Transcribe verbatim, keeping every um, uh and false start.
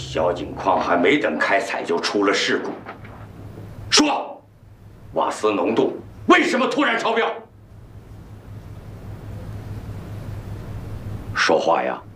小井矿还没等开采就出了事故。说，瓦斯浓度为什么突然超标？说话呀！